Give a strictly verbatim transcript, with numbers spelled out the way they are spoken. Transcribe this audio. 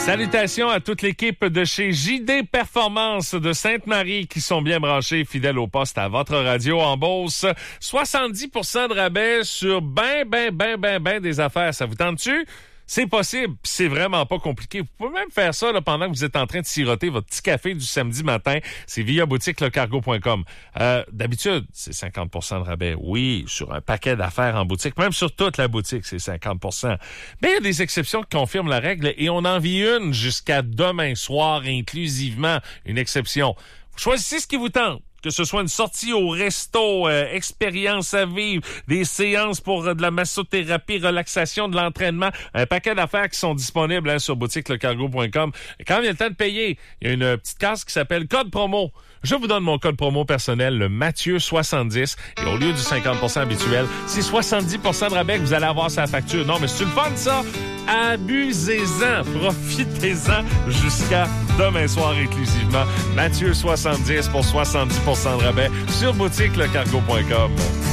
Salutations à toute l'équipe de chez J D Performance de Sainte-Marie qui sont bien branchés, fidèles au poste à votre radio en Beauce. soixante-dix pour cent de rabais sur ben, ben, ben, ben, ben des affaires. Ça vous tente-tu? C'est possible, pis c'est vraiment pas compliqué. Vous pouvez même faire ça là, pendant que vous êtes en train de siroter votre petit café du samedi matin. C'est via boutique le cargo point com. Euh, d'habitude, c'est cinquante pour cent de rabais. Oui, sur un paquet d'affaires en boutique, même sur toute la boutique, c'est cinquante pour cent. Mais il y a des exceptions qui confirment la règle et on en vit une jusqu'à demain soir, inclusivement une exception. Vous choisissez ce qui vous tente. Que ce soit une sortie au resto, euh, expérience à vivre, des séances pour euh, de la massothérapie, relaxation, de l'entraînement, un paquet d'affaires qui sont disponibles hein, sur boutique le cargo point com. Et quand vient le temps de payer, il y a une euh, petite case qui s'appelle Code Promo. Je vous donne mon code promo personnel, le Mathieu soixante-dix. Et au lieu du cinquante pour cent habituel, c'est soixante-dix pour cent de rabais que vous allez avoir sur la facture. Non, mais c'est le fun, ça! Abusez-en! Profitez-en jusqu'à demain soir inclusivement. Mathieu soixante-dix pour soixante-dix pour cent de rabais sur boutique le cargo point com.